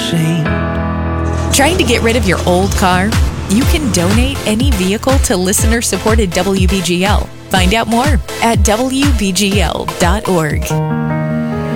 ashamed. Trying to get rid of your old car? You can donate any vehicle to listener-supported WBGL. Find out more at WBGL.org.